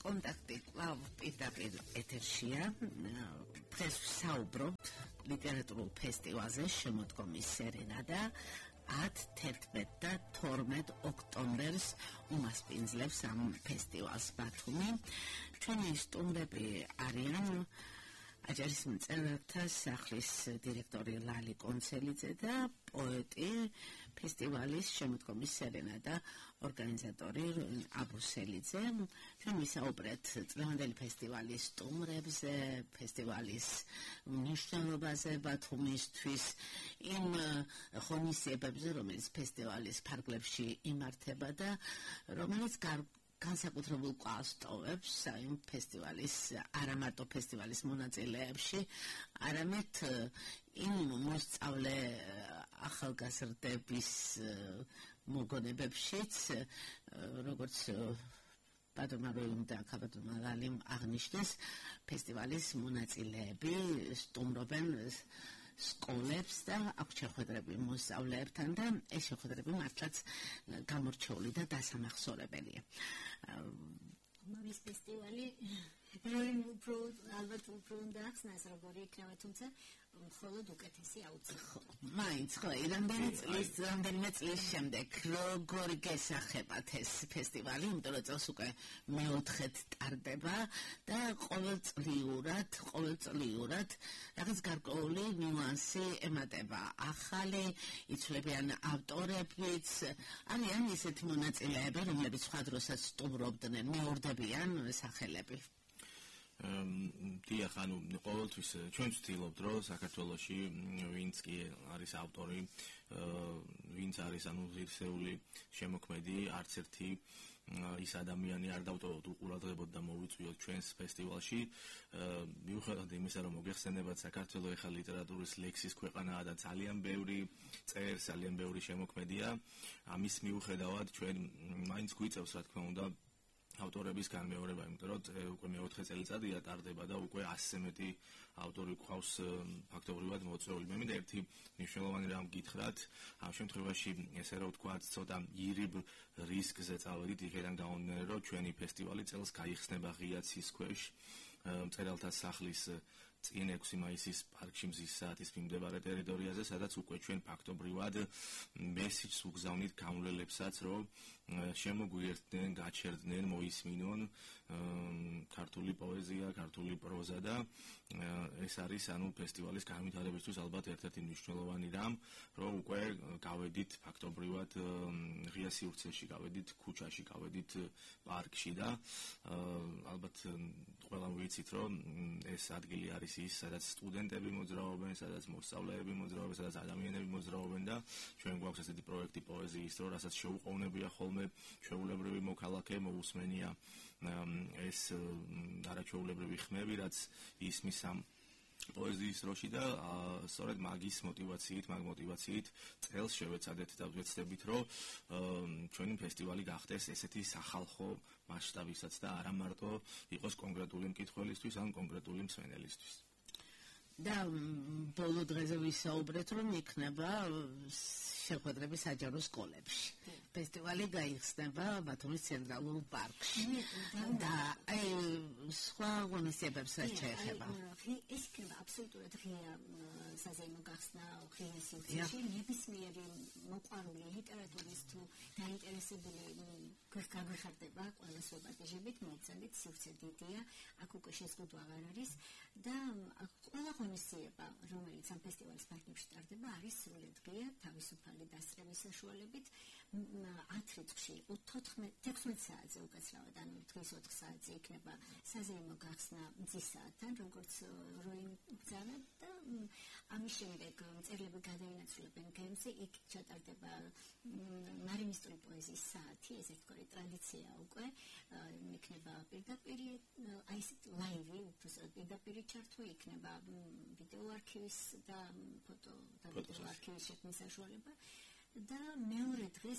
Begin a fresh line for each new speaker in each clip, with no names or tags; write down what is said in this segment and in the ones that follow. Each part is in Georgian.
კონტაქტი კვლავ პირდაპირ ეთერშია. დღეს ვსაუბრობთ ლიტერატურულ ფესტივალზე შემოდგომის სერენადა 10, 11 და 12 ოქტომბერს უმასპინძლებს ამ ფესტივალს ბათუმი. ჩვენი სტუმრები არიან აჯარის მწერალთა სახლის დირექტორი ლალი კონცელიძე და პოეტი ფესტივალის შემოდგომის სერენადა ორგანიზატორი აბრუსელიძე. ჩვენ ვისაუბრეთ წლევანდელი ფესტივალის სტუმრებზე, ფესტივალის მნიშვნელობაზე ბათუმისთვის, იმ ღონისძიებებზე, რომელიც ფესტივალის ფარგლებში იმართება და რომელიც განსაკუთრებულ კვალს ტოვებს იმ ფესტივალის, არა მარტო ფესტივალის მონაწილეებში, არამედ იმ მოსწავლე ახალგაზრდების მოგონებებშიც, როგორც ბატონმა როიმ და ბატონმა ლალიმ აღნიშნეს, ფესტივალის მონაწილეები სტუმრობენ სკოლებს და აქვს შეხვედრები მოსწავლეებთან და ეს შეხვედრები მართლაც გამორჩეული და დასამახსოვრებელია.
მის ფესტივალი ალბათ უფრო უნდა ახსნას როგორი იქნება, თუმცა მხოლოდ უკეთესი აუცილებლად.
მაინც ხო, რამდენიმე წლის შემდეგ როგორი გესახებათ ეს ფესტივალი, იმიტომ რომ წელს უკვე მეოთხედ ტარდება და ყოველწლიურად რაღაც გარკვეული ნიუანსი ემატება. ახალი იცვლებიან ავტორებიც, არიან ისეთი მონაწილეები, რომლებიც სხვა დროსაც სტუმრობდნენ, მეორდებიან სახელები.
დიახ, ანუ ყოველთვის ჩვენ ვცდილობთ, რომ საქართველოში ვინც კი არის ავტორი, ვინც არის ღირსეული შემოქმედი, არც ერთი ის ადამიანი არ დავტოვოთ უყურადღებოდ და მოვიწვიოთ ჩვენს ფესტივალში. მიუხედავად იმისა, რომ მოგეხსენებათ, საქართველო ეხლა ლიტერატურის ლექსის ქვეყანაა და ძალიან ბევრი წერს, ძალიან ბევრი შემოქმედია. ამის მიუხედავად ჩვენ მაინც გვიწევს, რა თქმა უნდა, ავტორების განმეორება, იმიტომ რომ უკვე მეოთხე წელიწადია ტარდება და უკვე 100-ზე მეტი ავტორი გვყავს ფაქტობრივად მოწვეული. მე მინდა ერთი მნიშვნელოვანი რამ გითხრათ, ამ შემთხვევაში ესე რომ ვთქვათ, ცოტა ირიბ რისკზე წავედით, იქიდან გამომდინარე, რომ ჩვენი ფესტივალი წელს გაიხსნება ღია ცის ქვეშ, მწერალთა სახლის წინ 6 მაისის პარკში მზის საათის მიმდებარე ტერიტორიაზე, სადაც უკვე ჩვენ ფაქტობრივად მესიჯს უგზავნით გამვლელებსაც, რომ შემოგვიერთდნენ, გაჩერდნენ, მოისმინონ ქართული პოეზია, ქართული პროზა და ეს არის ფესტივალის განვითარებისთვის ალბათ ერთ-ერთი მნიშვნელოვანი რამ, რომ უკვე გავედით ფაქტობრივად ღია სივრცეში, გავედით ქუჩაში, გავედით პარკში და ალბათ ყველამ ვიცით, რომ ეს ადგილი არის ის, სადაც სტუდენტები მოძრაობენ, სადაც მოსწავლეები მოძრაობენ, სადაც ადამიანები მოძრაობენ და ჩვენ გვაქვს ესეთი პროექტი პოეზიის დრო, რასაც შეუყოვნებია ხოლმე ჩვეულებრივი მოქალაქე, მოусმენია ეს არაჩვეულებრივი ხმები, რაც ისმის ამ პოეზიის დროში და სწორედ მაგ მოტივაციით წელს შევეცადეთ და ვეცდებით, რომ ჩვენი ფესტივალი გახდეს ესეთი სახალხო მასშტაბისაც და არა მარტო იყოს კონკრეტული მკითხველისთვის ან კონკრეტული მსმენელისთვის.
და ბოლო დღეზე ვისაუბრეთ, რომ იქნება შეხვედრები საჯარო სკოლებში. ფესტივალი გაიხსნება ბათუმის ცენტრალურ პარკში და სხვა ღონისძიებებს რაც შეეხება.
ეს იქნება აბსოლუტურად ღია საზეიმო გახსნა ღია სივრცეში. ნებისმიერი მოყვარული ლიტერატურის თუ დაინტერესებული გაგვიხარდება ყველა სუპარტიჟებით, მოიცადეთ, სივრცე დიდია, აქ უკვე შეზღუდვა აღარ არის და ყველა ღონისძიება, რომელიც ამ ფესტივალის ფარგლებში ტარდება, არის სრულად ღია, თავისუფალი დასწრების საშუალებით. 10 რიცხვში 16 საათზე უკაცრავად, ანუ დღის 4 საათზე იქნება საზეიმო გახსნა მზის საათთან, როგორც როიმ ბრძანა და ამის შემდეგ მწერლები გადაინაცვლებენ გემზე, იქ ჩატარდება მარიმისტური პოეზიის საათი, ეს ერთგვარი ტრადიცია უკვე, იქნება პირდაპირი, აი ეს ლაივი, უბრალოდ პირდაპირი ჩართვა, იქნება ვიდეო არქივის და ფოტო და ვიდეო არქივის შექმნის საშუალება. და მეორე დღეს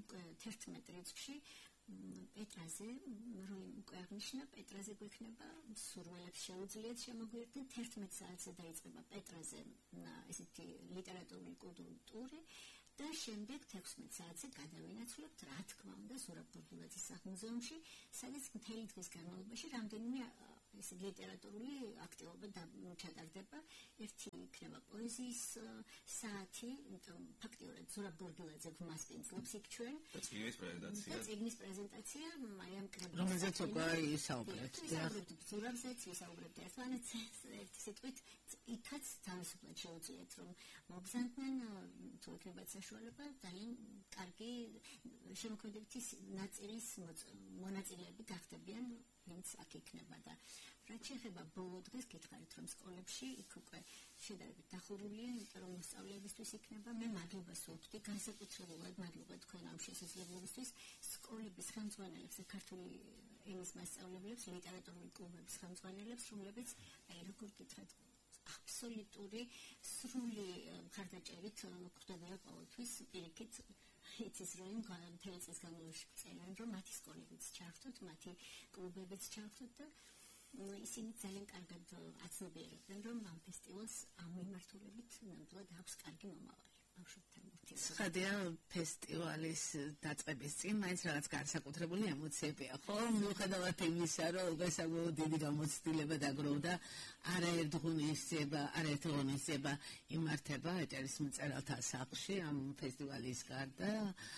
11 რიცხვში პეტრაზე, როიმ უკვე აღნიშნა, პეტრაზე გვექნება სურველებს შეუძლიათ შემოგვიერთდნენ 11 საათზე დაიწყება პეტრაზე ესეთი ლიტერატურული კულტურული ტური და შემდეგ 16 საათზე გადავინაცვლებთ, რა თქმა უნდა, ზურაბ ბურდულაძის სახლ-მუზეუმში, სადაც მთელი დღის განმავლობაში რამდენიმე ეს ლიტერატურული აქტივობა ჩატარდება. ერთი იქნება პოეზიის საათი, იმიტომ ფაქტიურად ზურაბ ბურდულაძე გვასპინძლობს იქ ჩვენ. წიგნის პრეზენტაცია, აი ამ კრებულში.
რომელზეც უკვე ისაუბრებთ.
ზურაბზეც ვისაუბრებთ ერთმანეთს, ერთი სიტყვით იქაც თავისუფლად შეუძლიათ რომ მოგზავნდნენ თუ იქნებათ საშუალება, ძალიან კარგი შემოქმედებითი ნაწილის მონაწილეები გახდებიან, ვინც აქ იქნება და რაც შეეხება ბოლო დღეს გითხარით რომ სკოლებში იქ უკვე შედარებით დახურულია, იმიტომ რომ მოსწავლეებისთვის იქნება. მე მადლობას ვუხდი, განსაკუთრებულად მადლობა თქვენ ამ შესაძლებლობისთვის სკოლების ხელმძღვანელებს, ქართული ენის მასწავლებლებს, ლიტერატურული კლუბების ხელმძღვანელებს, რომლებიც აი როგორ გითხრათ აბსოლუტური სრული მხარდაჭერით გვხვდებიან ყოველთვის პირიქით იცის რომ მთელი წლის განმავლობაში წერენ რომ მათი სკოლებიც ჩავრთოთ, მათი კლუბებიც ჩავრთოთ და ისინი ძალიან კარგად აცნობიერებენ რომ ამ ფესტივალს ამ მიმართულებით ნამდვილად აქვს კარგი მომავალი.
ხადია ფესტივალის დაწყების წინ მაინც რაღაც განსაკუთრებული ემოციებია, ხო? მიუხედავად იმისა, რომ უგასაგებო დიდი გამოცდილება დაგროვდა, არაერთ ღონისძიება იმართება ეჭერის მწერალთა სახლში ამ ფესტივალის გარდა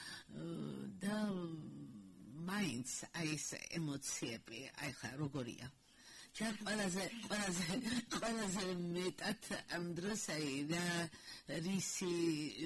და მაინც აი ეს ემოციები, აი ხა როგორია? Csak ყველაზე მეტად ამ დროს აი რა რისი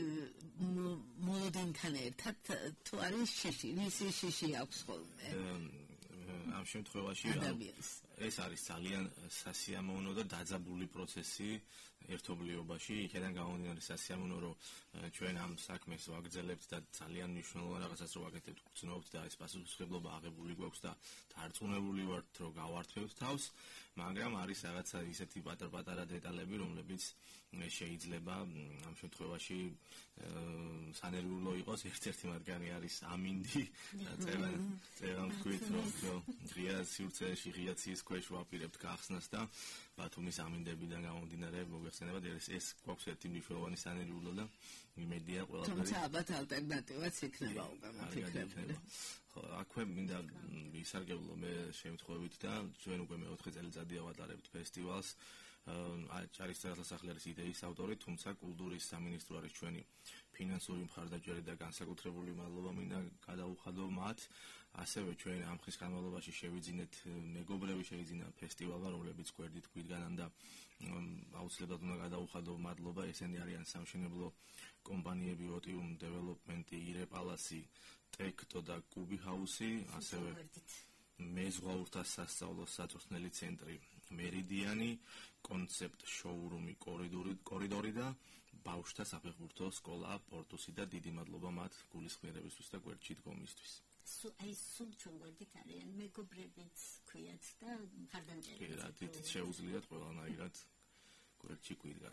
მოლოდინთან ერთად თუ არის რისი შიში აქვს ხოლმე
ამ შემთხვევაში ეს არის ძალიან სასიამოვნო და დაძაბული პროცესი ერთობლიობაში. იქიდან გამომდინარე სასიამოვნო რომ ჩვენ ამ საქმეს ვაგრძელებთ და ძალიან მნიშვნელოვან რაღაცას რო ვაკეთებთ, გრძნობთ და ეს პასუხისმგებლობა აღებული გვაქვს და დარწმუნებული ვართ რომ გავართვევთ თავს, მაგრამ არის რაღაცა ისეთი პატარ-პატარა დეტალები, რომლებიც შეიძლება ამ შემთხვევაში სანერვიულო იყოს. ერთ-ერთი მათგანი არის ამინდი და წერან ვქვით რომ ღია სივრცეში ღია ციის ქვეშ ვაპირებთ გახსნას და ბათუმის ამინდებიდან გამომდინარე მოგეხსენებათ ეს გვაქვს ერთი მნიშვნელოვანი სანერვიულო და იმედია ყველაფერი.
თუმცა ალბათ ალტერნატივაც იქნება უკვე მოფიქრებული.
ხო, აქვე მინდა ვისარგებლო მე შემთხვევით და ჩვენ უკვე მე-4 წელიწადია ვატარებთ ფესტივალს. ჭარის წერალთა სახლი არის იდეის ავტორი, თუმცა კულტურის სამინისტრო არის ჩვენი ფინანსური მხარდაჭერი და განსაკუთრებული მადლობა მინდა გადაუხადო მათ. ასევე ჩვენ ამ ხის განმავლობაში შევიძინეთ მეგობრები შევიძინა ფესტივალმა, რომლებიც გვერდით გვიდგანან და აუცილებლად უნდა გადაუხადო მადლობა. ესენი არიან სამშენებლო კომპანიები ოტიუმ დეველოპმენტი, ირე პალასი, ტექტო და კუბი ჰაუსი, ასევე მეზღვაურთა სასწავლო საწვრთნელი ცენტრი მერიდიანი, კონცეპტ შოურუმი კორიდორი და ბავშვთა საფეხბურთო სკოლა პორტუსი და დიდი მადლობა მათ გულისხმიერებისთვის და გვერდში დგომისთვის.
აი სულ ჩვენ გვერდით არიან მეგობრებიც ქვიათ და მხარდამჭერებიც.
კი, რა თითით შეუძლიათ ყველანაირად გვერდში გვიდგან.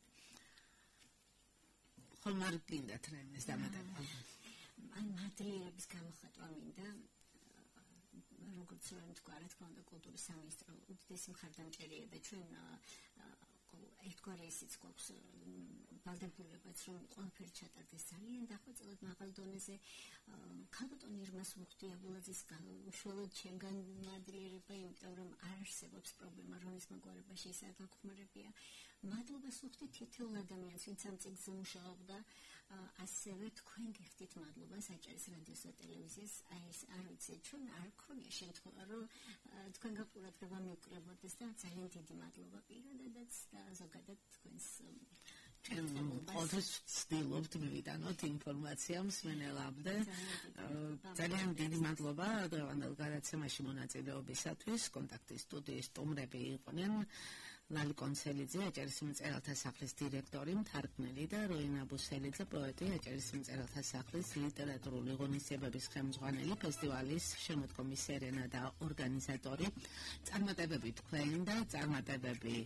ხომ არ გინდათ რამეს დამატება?
ან მადლიერების გამოხატვა მინდა. როგორც რომ თქვა, რა თქმა უნდა, კულტურის სამინისტრო უდიდესი მხარდამჭერია და ჩვენ ერთგვარი ისიც გვაქვს ვალდებულებაც, რომ ყველაფერი ჩატარდეს ძალიან დახვეწილად მაღალ დონეზე. ქალბატონ ირმას ვუხდი აბულაძის უშუალოდ ჩემგან მადლიერება, იმიტომ რომ არ არსებობს პრობლემა რომის მოგვარებაში ისე დაგხმარებია. მადლობას ვუხდი თითოეულ ადამიანს, ვინც ამ წიგნზე მუშაობდა. ასევე თქვენ გიხდით მადლობა საჭირის რადიოს და ტელევიზიას. აი ეს არ ვიცი, ჩვენ არ გქონია შემთხვევა, რომ თქვენ გაკურათება მეკრებოდეს და ძალიან დიდი მადლობა პირადადაც და ზოგადად თქვენს
ყოველთვის ვცდილობთ მივიტანოთ ინფორმაცია მსმენელამდე. ძალიან დიდი მადლობა დღევანდელ გადაცემაში მონაწილეობისათვის. კონტაქტის სტუდიის სტუმრები იყვნენ ლალი კონცელიძე, ეჭერის მწერალთა სახლის დირექტორი, მთარგმნელი და როინა ბუსელიძე, პოეტი, ეჭერის მწერალთა სახლის ლიტერატურული ღონისძიებების ხელმძღვანელი, ფესტივალის შემოდგომის სერენა და ორგანიზატორი. წარმატებები თქვენ და წარმატებები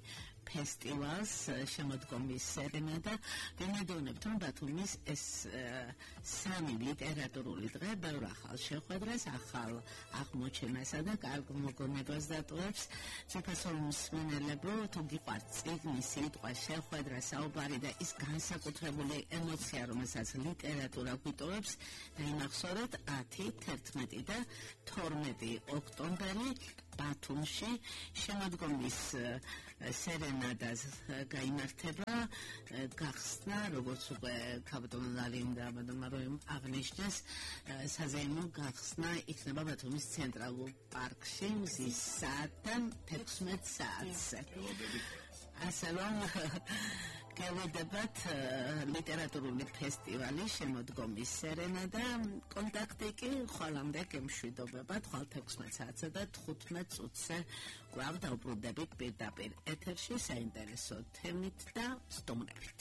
ფესტივალს შემოდგომის სერენადა. ვიმედოვნებთ, რომ ბათუმის ეს სამი ლიტერატურული დღე ბევრ ახალ შეხვედრას, ახალ აღმოჩენასა და კარგ მოგონებას დატოვებს. საფასურო მსმენელებო, თუ გიყვართ წიგნი, სიტყვა, შეხვედრა, საუბარი და ის განსაკუთრებული ემოცია, რომელსაც ლიტერატურა გვიტოვებს, დაიმახსოვრეთ 10, 11 და 12 ოქტომბერი ბათუმში შემოდგომის სერენადას გაიმართება. გახსნა, როგორც უკვე კაპიტონალიმ და მადამაროემ აღნიშნეს, საზეიმო გახსნა იქნება ბათუმის ცენტრალურ პარკში მზის საათთან 16 საათზე. ასე რომ გელოდებათ ლიტერატურული ფესტივალი შემოდგომის სერენადა. კონტაქტი კი ხვალამდე გემშვიდობებათ, ხვალ 16 საათზე და 15 წუთზე კვლავ დავბრუნდებით პირდაპირ ეთერში საინტერესო თემით და სტუმრებით.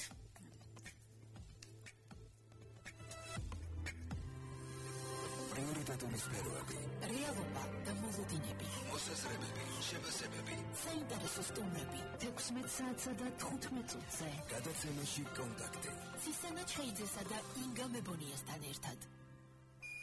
პრიორიტეტული სფეროები,
რეალობა და მოლოდინები,
მოსაზრებები, შეფასებები,
საინტერესო სტუმრები, 16 საათსა და 15 წუთზე.
გადაცემაში კონტაქტი.
ცისანა ჩხეიძესა და ინგა მებონიასთან ერთად.